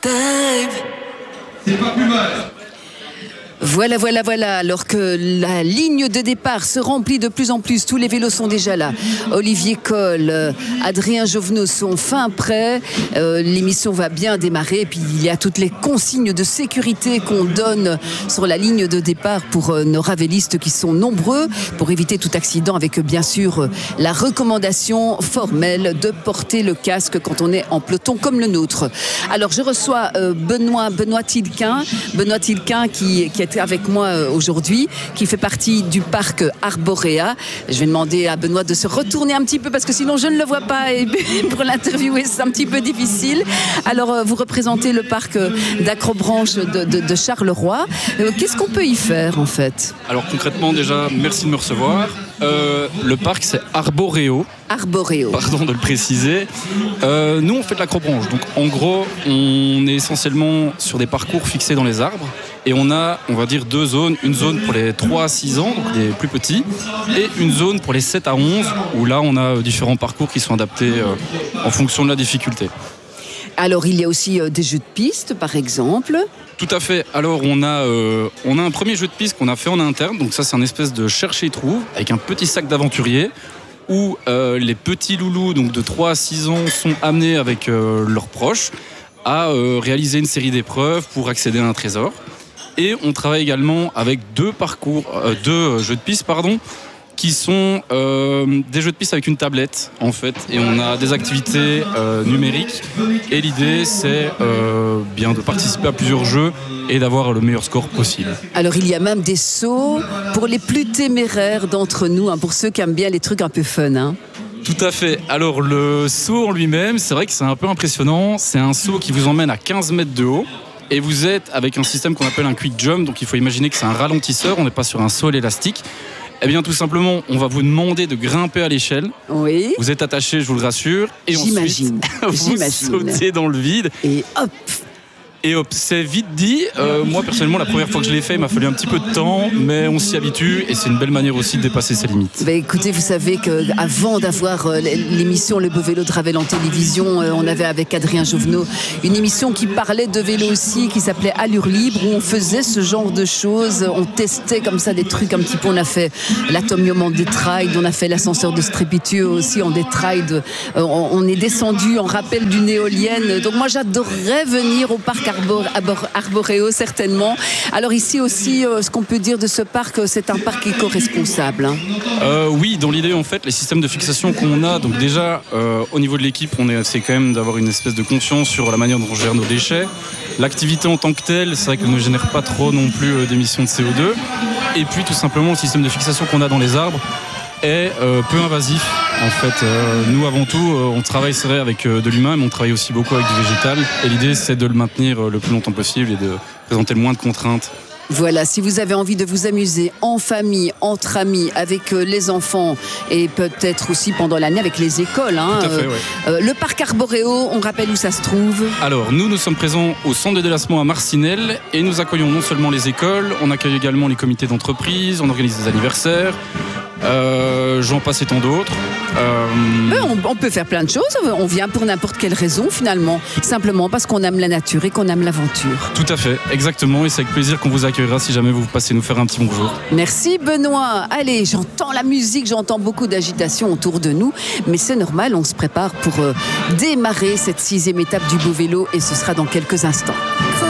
C'est pas plus mal. Voilà. Alors que la ligne de départ se remplit de plus en plus, tous les vélos sont déjà là. Olivier Coll, Adrien Jovenot sont fin prêts. L'émission va bien démarrer. Et puis il y a toutes les consignes de sécurité qu'on donne sur la ligne de départ pour nos ravélistes qui sont nombreux, pour éviter tout accident, avec bien sûr la recommandation formelle de porter le casque quand on est en peloton comme le nôtre. Alors je reçois Benoît Tilquin qui est avec moi aujourd'hui, qui fait partie du parc Arborea. Je vais demander à Benoît de se retourner un petit peu parce que sinon je ne le vois pas et pour l'interviewer c'est un petit peu difficile. Alors vous représentez le parc d'Acrobranche de Charleroi. Qu'est-ce qu'on peut y faire en fait? Alors concrètement déjà, merci de me recevoir. Le parc c'est Arboréo. Pardon de le préciser. Nous on fait de l'acrobranche. Donc en gros on est essentiellement sur des parcours fixés dans les arbres. Et on va dire deux zones. Une zone pour les 3 à 6 ans, donc les plus petits, et une zone pour les 7 à 11, où là on a différents parcours qui sont adaptés en fonction de la difficulté. Alors il y a aussi des jeux de piste par exemple. Tout à fait. Alors on a un premier jeu de piste qu'on a fait en interne. Donc ça c'est un espèce de cherche et trouve avec un petit sac d'aventurier où les petits loulous donc de 3 à 6 ans sont amenés avec leurs proches à réaliser une série d'épreuves pour accéder à un trésor. Et on travaille également avec deux jeux de piste, qui sont des jeux de piste avec une tablette, en fait. Et on a des activités numériques. Et l'idée, c'est bien de participer à plusieurs jeux et d'avoir le meilleur score possible. Alors, il y a même des sauts pour les plus téméraires d'entre nous, pour ceux qui aiment bien les trucs un peu fun. Tout à fait. Alors, le saut en lui-même, c'est vrai que c'est un peu impressionnant. C'est un saut qui vous emmène à 15 mètres de haut. Et vous êtes avec un système qu'on appelle un quick jump, donc il faut imaginer que c'est un ralentisseur, on n'est pas sur un sol élastique. Eh bien tout simplement, on va vous demander de grimper à l'échelle. Oui. Vous êtes attaché, je vous le rassure. Et ensuite, vous sautez dans le vide. Et hop. Et hop, c'est vite dit. Moi, personnellement, la première fois que je l'ai fait, il m'a fallu un petit peu de temps, mais on s'y habitue et c'est une belle manière aussi de dépasser ses limites. Écoutez, vous savez qu'avant d'avoir l'émission Le Beau Vélo de Ravel en télévision, on avait avec Adrien Jovenot une émission qui parlait de vélo aussi, qui s'appelait Allure Libre, où on faisait ce genre de choses. On testait comme ça des trucs un petit peu. On a fait l'atomium en détrail, on a fait l'ascenseur de Strépitieux aussi en détrail. On est descendu en rappel d'une éolienne. Donc moi, j'adorerais venir au parc Arboréo, certainement. Alors ici aussi, ce qu'on peut dire de ce parc, c'est un parc éco-responsable. Oui, dans l'idée, en fait, les systèmes de fixation qu'on a, donc déjà, au niveau de l'équipe, on essaie quand même d'avoir une espèce de conscience sur la manière dont on gère nos déchets. L'activité en tant que telle, c'est vrai qu'elle ne génère pas trop non plus d'émissions de CO2. Et puis, tout simplement, le système de fixation qu'on a dans les arbres est peu invasif. En fait, nous avant tout, on travaille c'est vrai avec de l'humain, mais on travaille aussi beaucoup avec du végétal. Et l'idée, c'est de le maintenir le plus longtemps possible et de présenter le moins de contraintes. Voilà, si vous avez envie de vous amuser en famille, entre amis, avec les enfants et peut-être aussi pendant l'année avec les écoles. Tout à fait, ouais. Le parc Arboréo, on rappelle où ça se trouve? Alors, nous sommes présents au centre de déplacement à Marcinelle et nous accueillons non seulement les écoles, on accueille également les comités d'entreprise, on organise des anniversaires. J'en passe et tant d'autres. On peut faire plein de choses. On vient pour n'importe quelle raison finalement. Simplement parce qu'on aime la nature et qu'on aime l'aventure. Tout à fait, exactement. Et c'est avec plaisir qu'on vous accueillera si jamais vous passez nous faire un petit bonjour. Merci Benoît. Allez, j'entends la musique, j'entends beaucoup d'agitation autour de nous. Mais c'est normal, on se prépare pour démarrer cette 6e étape du Beau Vélo et ce sera dans quelques instants.